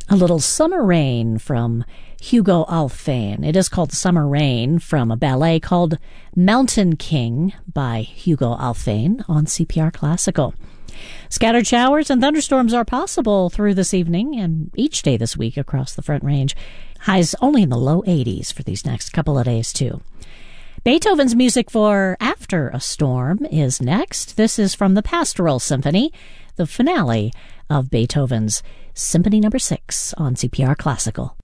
A little Summer Rain from Hugo Alfvén. It is called Summer Rain from a ballet called Mountain King by Hugo Alfvén on CPR Classical. Scattered showers and thunderstorms are possible through this evening and each day this week across the Front Range. Highs only in the low 80s for these next couple of days, too. Beethoven's music for After a Storm is next. This is from the Pastoral Symphony, the finale of Beethoven's Symphony No. 6 on CPR Classical.